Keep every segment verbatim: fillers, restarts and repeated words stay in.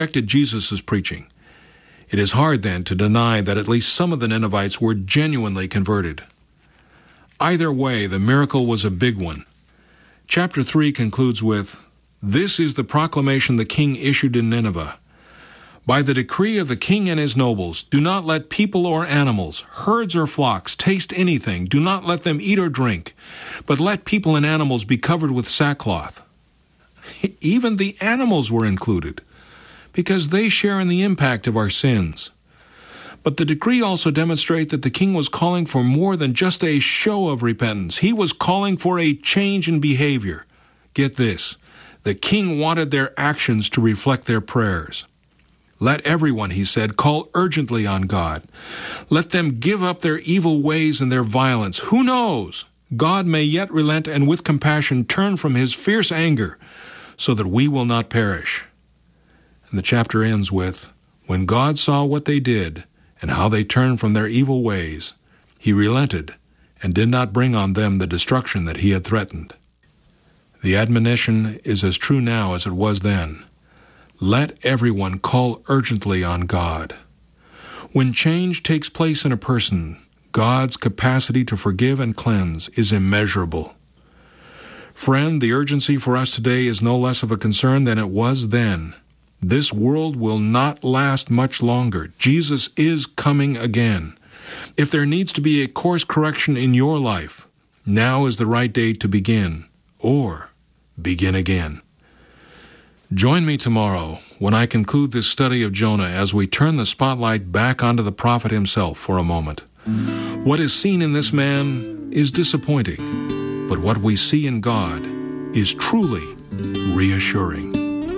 rejected Jesus' preaching. It is hard, then, to deny that at least some of the Ninevites were genuinely converted. Either way, the miracle was a big one. Chapter three concludes with, "This is the proclamation the king issued in Nineveh. By the decree of the king and his nobles, do not let people or animals, herds or flocks, taste anything. Do not let them eat or drink, but let people and animals be covered with sackcloth." Even the animals were included, because they share in the impact of our sins. But the decree also demonstrates that the king was calling for more than just a show of repentance. He was calling for a change in behavior. Get this, the king wanted their actions to reflect their prayers. Let everyone, he said, call urgently on God. Let them give up their evil ways and their violence. Who knows? God may yet relent and with compassion turn from his fierce anger so that we will not perish. And the chapter ends with, "When God saw what they did and how they turned from their evil ways, he relented and did not bring on them the destruction that he had threatened." The admonition is as true now as it was then. Let everyone call urgently on God. When change takes place in a person, God's capacity to forgive and cleanse is immeasurable. Friend, the urgency for us today is no less of a concern than it was then. This world will not last much longer. Jesus is coming again. If there needs to be a course correction in your life, now is the right day to begin, or begin again. Join me tomorrow when I conclude this study of Jonah as we turn the spotlight back onto the prophet himself for a moment. What is seen in this man is disappointing, but what we see in God is truly reassuring.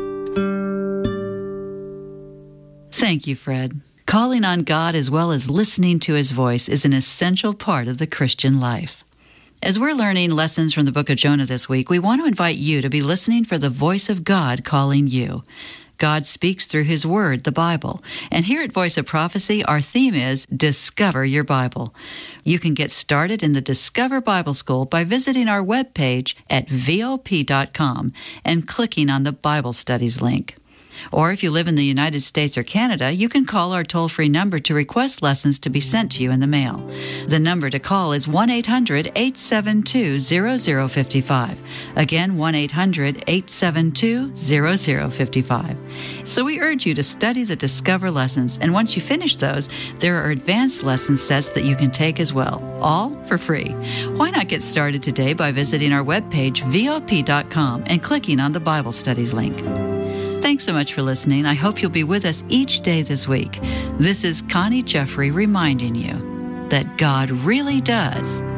Thank you, Fred. Calling on God as well as listening to his voice is an essential part of the Christian life. As we're learning lessons from the book of Jonah this week, we want to invite you to be listening for the voice of God calling you. God speaks through his word, the Bible. And here at Voice of Prophecy, our theme is Discover Your Bible. You can get started in the Discover Bible School by visiting our webpage at V O P dot com and clicking on the Bible Studies link. Or if you live in the United States or Canada, you can call our toll-free number to request lessons to be sent to you in the mail. The number to call is one eight hundred eight seven two zero zero five five. Again, one eight hundred eight seven two zero zero five five. So we urge you to study the Discover lessons, and once you finish those, there are advanced lesson sets that you can take as well, all for free. Why not get started today by visiting our webpage, V O P dot com, and clicking on the Bible Studies link. Thanks so much for listening. I hope you'll be with us each day this week. This is Connie Jeffrey reminding you that God really does